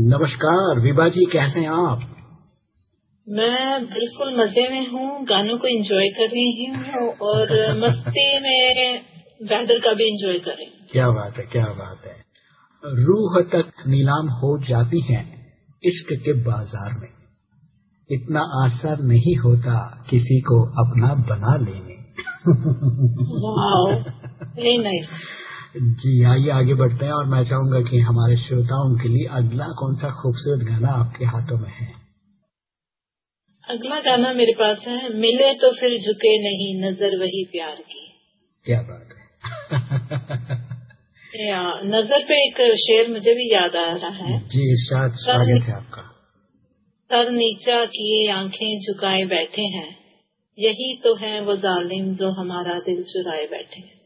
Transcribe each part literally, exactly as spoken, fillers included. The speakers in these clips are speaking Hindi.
नमस्कार विभा जी, कैसे हैं आप? मैं बिल्कुल मजे में हूँ, गानों को एंजॉय कर रही हूँ और मस्ती में वेदर का भी एंजॉय कर रही हूँ। क्या बात है, क्या बात है। रूह तक नीलाम हो जाती है इश्क के बाजार में, इतना आसान नहीं होता किसी को अपना बना लेने। Wow, very nice. जी आइए आगे बढ़ते हैं और मैं चाहूंगा कि हमारे श्रोताओं के लिए अगला कौन सा खूबसूरत गाना आपके हाथों में है? अगला गाना मेरे पास है, मिले तो फिर झुके नहीं नजर वही प्यार की। क्या बात है। या, नजर पे एक शेर मुझे भी याद आ रहा है। जी इरशाद, स्वागत है आपका। सर नीचा किए आंखें झुकाए बैठे हैं, यही तो है वो जालिम जो हमारा दिल चुराए बैठे हैं।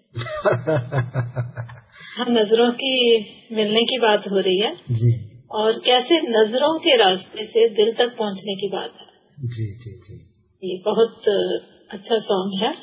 हाँ, नजरों की मिलने की बात हो रही है जी। और कैसे नजरों के रास्ते से दिल तक पहुंचने की बात है। जी जी जी, ये बहुत अच्छा सॉन्ग है।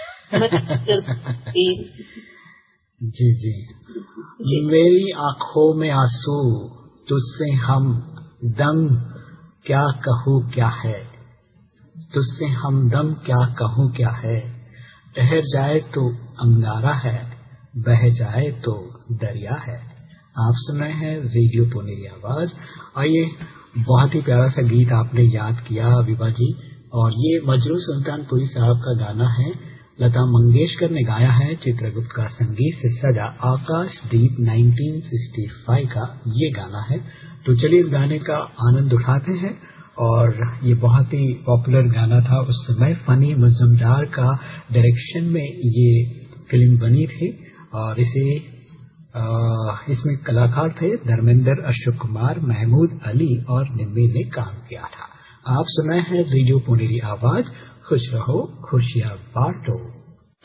जी जी जी जी। मेरी आंखों में आंसू तुझसे हम दम क्या कहूँ क्या है, तुझसे हमदम क्या कहूँ क्या है, ठहर जाए तो अंगारा है, बह जाए तो दरिया है। आप सुन रहे हैं रेडियो पुनेरी आवाज। आइए, बहुत ही प्यारा सा गीत आपने याद किया विभा जी, और ये मजरू सुल्तानपुरी साहब का गाना है। लता मंगेशकर ने गाया है, चित्रगुप्त का संगीत से सजा आकाशदीप उन्नीस सौ पैंसठ का ये गाना है। तो चलिए इस गाने का आनंद उठाते हैं। और ये बहुत ही पॉपुलर गाना था उस समय, फनी मुजम्दार का डायरेक्शन में ये फिल्म बनी थी। और इसे आ, इसमें कलाकार थे धर्मेंद्र, अशोक कुमार, महमूद अली और निम्मी ने काम किया था। आप सुनाए हैं रेडियो पुनेरी आवाज, खुश रहो खुशियां बांटो।